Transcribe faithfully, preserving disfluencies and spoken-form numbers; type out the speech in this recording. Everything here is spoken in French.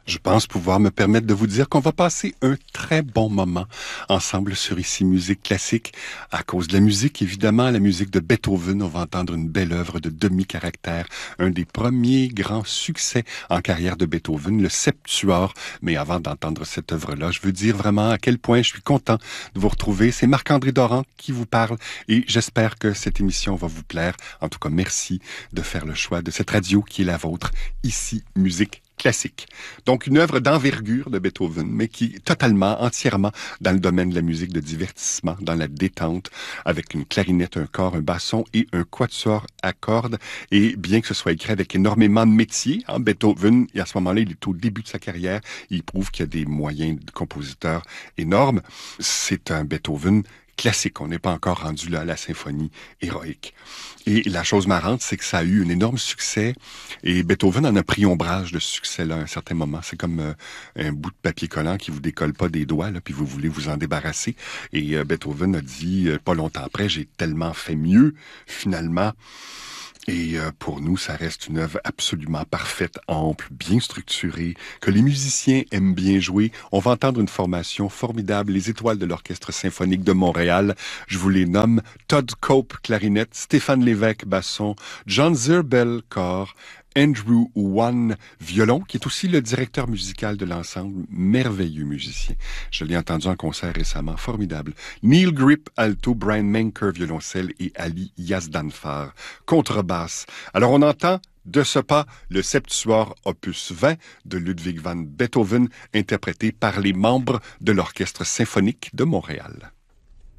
Je pense pouvoir me permettre de vous dire qu'on va passer un très bon moment ensemble sur Ici Musique Classique. À cause de la musique, évidemment, la musique de Beethoven, on va entendre une belle œuvre de demi-caractère, un des premiers grands succès en carrière de Beethoven, le Septuor. Mais avant d'entendre cette œuvre-là, je veux dire vraiment à quel point je suis content de vous retrouver. C'est Marc-André Dorand qui vous parle et j'espère que cette émission va vous plaire. En tout cas, merci de faire le choix de cette radio qui est la vôtre, Ici Musique Classique. Donc, une œuvre d'envergure de Beethoven, mais qui est totalement, entièrement dans le domaine de la musique de divertissement, dans la détente, avec une clarinette, un cor, un basson et un quatuor à cordes. Et bien que ce soit écrit avec énormément de métier, hein, Beethoven, et à ce moment-là, il est au début de sa carrière, il prouve qu'il y a des moyens de compositeur énormes. C'est un Beethoven classique. On n'est pas encore rendu là à la symphonie héroïque. Et la chose marrante, c'est que ça a eu un énorme succès et Beethoven en a pris ombrage de ce succès-là à un certain moment. C'est comme euh, un bout de papier collant qui vous décolle pas des doigts, là, puis vous voulez vous en débarrasser. Et euh, Beethoven a dit, euh, pas longtemps après, j'ai tellement fait mieux, finalement. Et euh, pour nous, ça reste une œuvre absolument parfaite, ample, bien structurée, que les musiciens aiment bien jouer. On va entendre une formation formidable, les étoiles de l'Orchestre symphonique de Montréal. Je vous les nomme: Todd Cope, clarinette, Stéphane Lévesque, basson, John Zirbel, cor, Andrew Wan, violon, qui est aussi le directeur musical de l'ensemble, merveilleux musicien. Je l'ai entendu en concert récemment, formidable. Neil Grip, alto, Brian Menker, violoncelle et Ali Yazdanfar, contrebasse. Alors on entend de ce pas le Septuor opus vingt de Ludwig van Beethoven, interprété par les membres de l'Orchestre symphonique de Montréal.